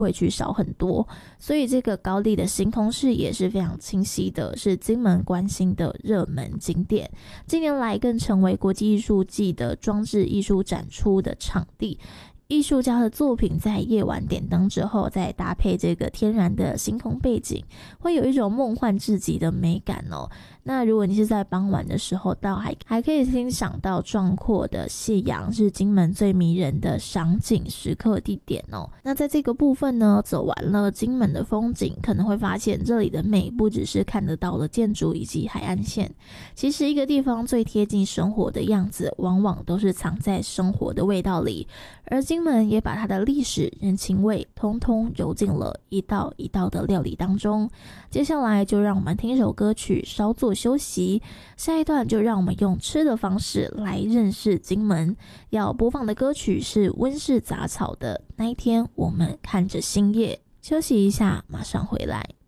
会去少很多，所以这个高丽的星空视野是非常清晰的，是金门观星的热门景点。近年来更成为国际艺术季的装置艺术展出的场地。艺术家的作品在夜晚点灯之后，再搭配这个天然的星空背景，会有一种梦幻至极的美感哦。那如果你是在傍晚的时候到，还可以欣赏到壮阔的夕阳，是金门最迷人的赏景时刻地点哦。那在这个部分呢，走完了金门的风景，可能会发现这里的美不只是看得到的建筑以及海岸线，其实一个地方最贴近生活的样子，往往都是藏在生活的味道里。而金门也把它的历史人情味通通揉进了一道一道的料理当中。接下来就让我们听一首歌曲稍作休息，下一段就让我们用吃的方式来认识金门。要播放的歌曲是温室杂草的那一天我们看着星夜。休息一下，马上回来。